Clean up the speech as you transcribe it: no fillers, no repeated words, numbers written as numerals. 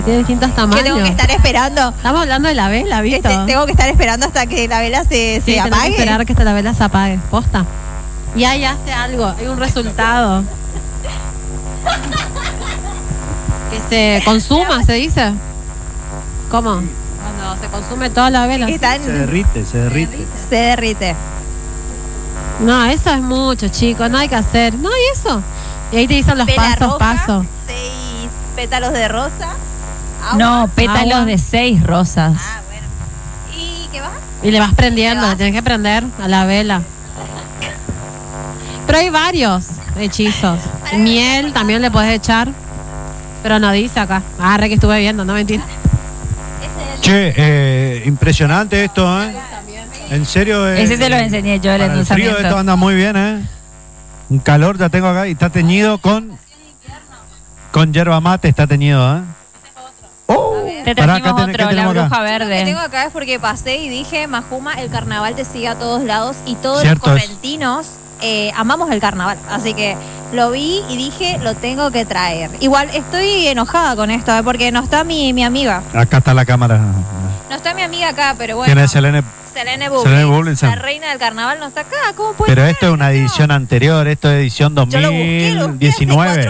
Tiene distintos tamaños. Que tengo que estar esperando. Estamos hablando de la vela, ¿viste? Tengo que estar esperando hasta que la vela se tenés apague. que esperar que la vela se apague. Posta. Y ahí hace algo. Hay un resultado. Que se consuma, se dice. ¿Cómo? Cuando se consume toda la vela. Se derrite. Se derrite. No, eso es mucho, chicos. No hay que hacer. No, y eso. Y ahí te dicen los Vela pasos, roja, pasos. 6 pétalos de rosa. Agua. No, pétalos Agua. de 6 rosas. Ah, bueno. ¿Y qué vas? Y le vas prendiendo, ¿Le vas? le tienes que prender a la vela. Pero hay varios hechizos. Miel también le puedes echar. Pero no dice acá. Ah, re que estuve viendo, no mentira. Che, impresionante esto, ¿eh? En serio. Ese se lo enseñé yo, el para el frío endulzamiento. esto anda muy bien, ¿eh? Un calor ya tengo acá y está teñido con yerba mate, está teñido, ¿eh? Te Pará, trajimos acá ¿qué otro, la tenemos acá? bruja Lo que verde. tengo acá es porque pasé y dije, Majuma, el carnaval te sigue a todos lados y todos Cierto los es. correntinos amamos el carnaval. Así que lo vi y dije, lo tengo que traer. Igual estoy enojada con esto, porque no está mi amiga. Acá está la cámara. No está mi amiga acá, pero bueno. ¿Quién es Selene? Selene Selene Bublitz, Bublitz. la reina del carnaval no está acá. ¿Cómo puede Pero ser? esto es una edición anterior, esto es edición Yo lo busqué hace 2019.